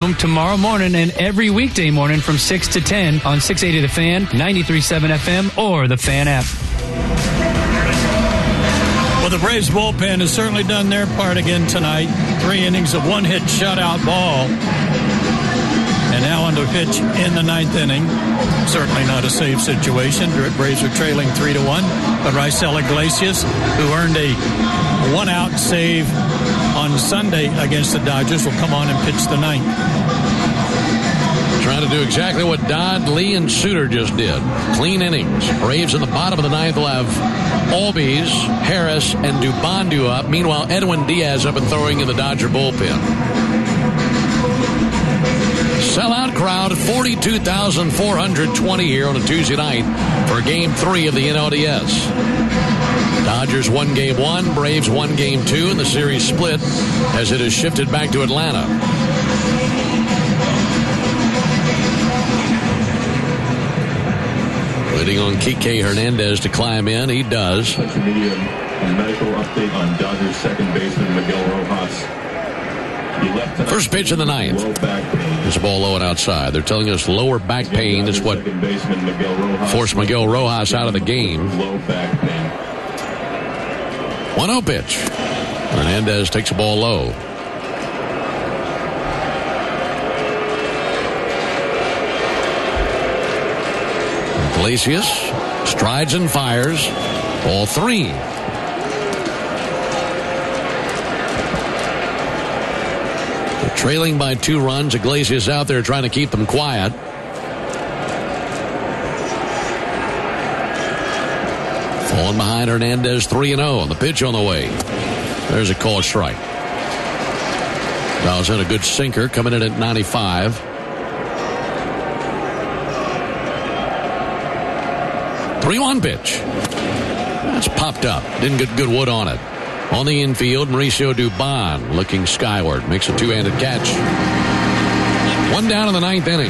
Tomorrow morning and every weekday morning from 6 to 10 on 680 The Fan, 93.7 FM, or the Fan app. Well, the Braves bullpen has certainly done their part again tonight. 3 innings of one-hit shutout ball. And now on to pitch in the 9th inning. Certainly not a safe situation. The Braves are trailing 3-1. But Raisel Iglesias, who earned a one-out save on Sunday against the Dodgers, will come on and pitch the 9th. Trying to do exactly what Dodd, Lee, and Suter just did. Clean innings. Braves in the bottom of the 9th will have Albies, Harris, and Dubon due up. Meanwhile, Edwin Diaz up and throwing in the Dodger bullpen. Sellout crowd, 42,420 here on a Tuesday night for Game 3 of the NLDS. Dodgers won Game 1, Braves won Game 2, and the series split as it has shifted back to Atlanta. Waiting on Kike Hernandez to climb in. He does. Social media and medical update on Dodgers second baseman Miguel Rojas. First pitch in the 9th. This ball low and outside. They're telling us lower back pain is what forced Miguel Rojas out of the game. 1-0 pitch. Hernandez takes the ball low. Iglesias strides and fires. Ball 3. They're trailing by 2 runs. Iglesias out there trying to keep them quiet. Falling behind Hernandez, 3-0 on the pitch on the way. There's a called strike. Dials in a good sinker coming in at 95. 3-1 pitch. That's popped up. Didn't get good wood on it. On the infield, Mauricio Dubon looking skyward. Makes a two-handed catch. 1 down in the 9th inning.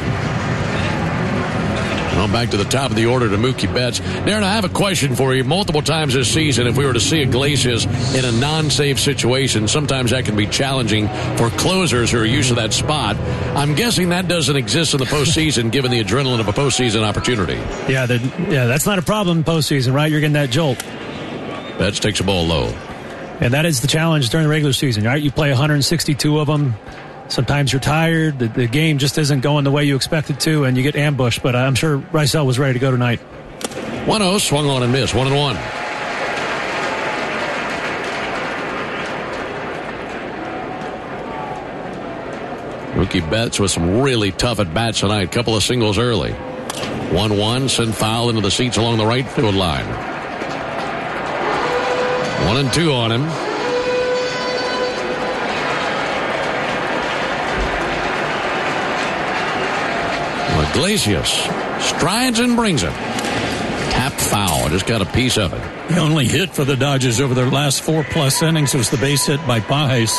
Well, back to the top of the order to Mookie Betts. Darren, I have a question for you. Multiple times this season, if we were to see Iglesias in a non-safe situation, sometimes that can be challenging for closers who are used to that spot. I'm guessing that doesn't exist in the postseason, given the adrenaline of a postseason opportunity. Yeah, that's not a problem in postseason, right? You're getting that jolt. Betts takes a ball low. And that is the challenge during the regular season, right? You play 162 of them. Sometimes you're tired. The game just isn't going the way you expect it to, and you get ambushed. But I'm sure Raisel was ready to go tonight. 1-0, swung on and missed. 1-1. Mookie Betts with some really tough at-bats tonight. Couple of singles early. 1-1, send foul into the seats along the right field line. 1-2 on him. Iglesias strides and brings it. Tap foul. Just got a piece of it. The only hit for the Dodgers over their last 4+ innings was the base hit by Pages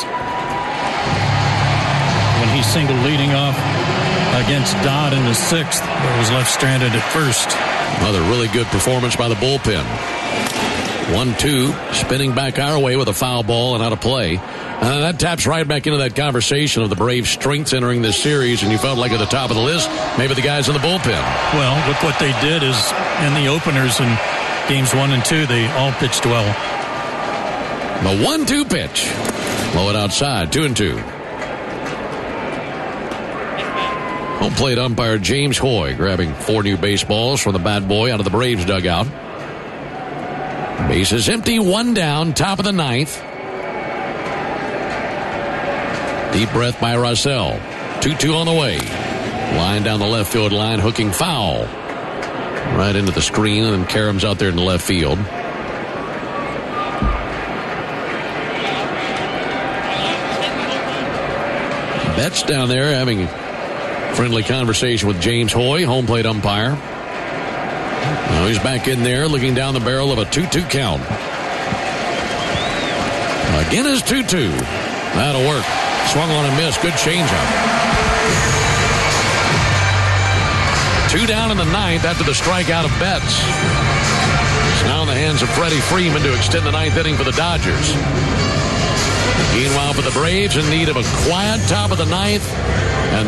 when he singled leading off against Dodd in the 6th, but was left stranded at first. Another really good performance by the bullpen. 1-2, spinning back our way with a foul ball and out of play. And that taps right back into that conversation of the Braves' strengths entering this series, and you felt like at the top of the list, maybe the guys in the bullpen. Well, look what they did is in the openers in games 1 and 2, they all pitched well. The 1-2 pitch. Low it outside, 2-2. Home plate umpire James Hoy grabbing 4 new baseballs from the bad boy out of the Braves dugout. Bases empty, 1 down, top of the 9th. Deep breath by Raisel. 2-2 on the way. Line down the left field line, hooking foul. Right into the screen, and then Karam's out there in the left field. Betts down there having a friendly conversation with James Hoy, home plate umpire. Now he's back in there looking down the barrel of a 2-2 count. Again is 2-2. That'll work. Swung on and missed. Good changeup. 2 down in the 9th after the strikeout of Betts. It's now in the hands of Freddie Freeman to extend the 9th inning for the Dodgers. Meanwhile, for the Braves, in need of a quiet top of the 9th.